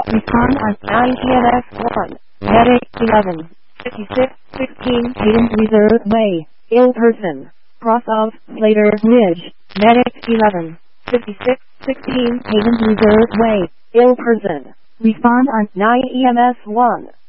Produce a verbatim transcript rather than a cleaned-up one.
Respond on nine E M S one. Medic eleven fifty-six sixteen Hayden Reserve Way. Ill person. Cross of Slater Ridge. Medic eleven fifty-six sixteen Hayden Reserve Way. Ill person. Respond on nine E M S one.